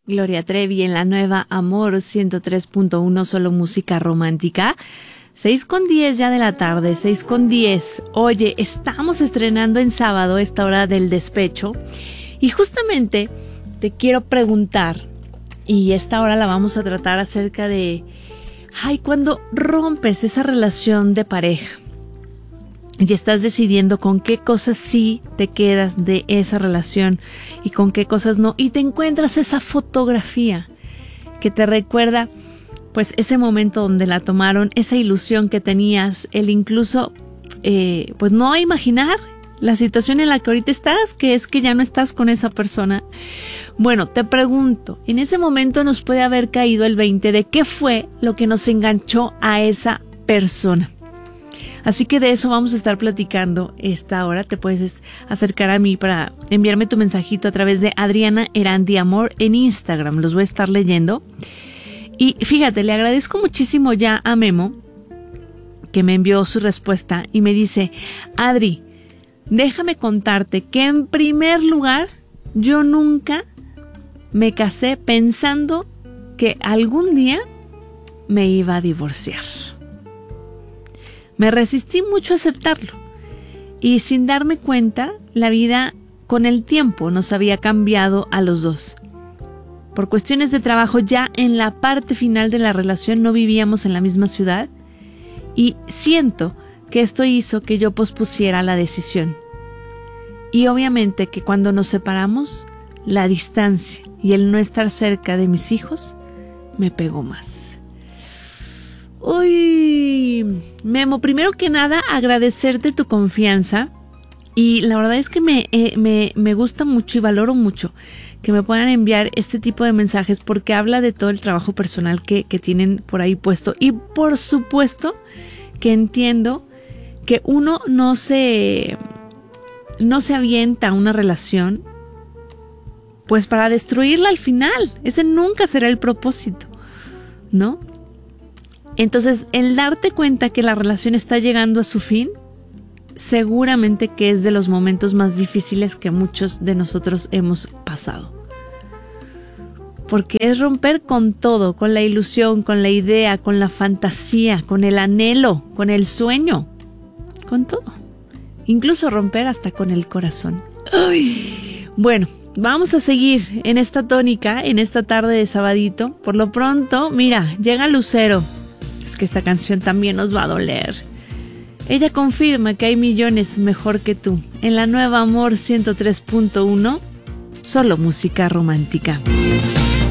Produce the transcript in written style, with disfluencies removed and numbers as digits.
Gloria Trevi en la nueva Amor 103.1, solo música romántica. 6:10 ya de la tarde, 6:10. Oye, estamos estrenando en sábado esta hora del despecho y justamente te quiero preguntar, y esta hora la vamos a tratar acerca de, cuando rompes esa relación de pareja y estás decidiendo con qué cosas sí te quedas de esa relación y con qué cosas no, y te encuentras esa fotografía que te recuerda pues ese momento donde la tomaron, esa ilusión que tenías, el incluso pues no imaginar la situación en la que ahorita estás, que es que ya no estás con esa persona. Bueno, te pregunto, en ese momento nos puede haber caído el 20 de qué fue lo que nos enganchó a esa persona. Así que de eso vamos a estar platicando esta hora. Te puedes acercar a mí para enviarme tu mensajito a través de Adriana Erandi Amor en Instagram. Los voy a estar leyendo. Y fíjate, le agradezco muchísimo ya a Memo, que me envió su respuesta y me dice: Adri, déjame contarte que en primer lugar, yo nunca me casé pensando que algún día me iba a divorciar. Me resistí mucho a aceptarlo y sin darme cuenta, la vida con el tiempo nos había cambiado a los dos. Por cuestiones de trabajo, ya en la parte final de la relación no vivíamos en la misma ciudad y siento que esto hizo que yo pospusiera la decisión. Y obviamente que cuando nos separamos, la distancia y el no estar cerca de mis hijos me pegó más. Uy, Memo, primero que nada agradecerte tu confianza y la verdad es que me gusta mucho y valoro mucho que me puedan enviar este tipo de mensajes porque habla de todo el trabajo personal que tienen por ahí puesto y por supuesto que entiendo que uno no se avienta a una relación pues para destruirla al final. Ese nunca será el propósito, ¿no? Entonces, el darte cuenta que la relación está llegando a su fin, seguramente que es de los momentos más difíciles que muchos de nosotros hemos pasado. Porque es romper con todo, con la ilusión, con la idea, con la fantasía, con el anhelo, con el sueño, con todo. Incluso romper hasta con el corazón. ¡Ay! Bueno, vamos a seguir en esta tónica, en esta tarde de sabadito. Por lo pronto, mira, llega Lucero. Que esta canción también nos va a doler. Ella confirma que hay millones mejor que tú. En la nueva Amor 103.1, solo música romántica.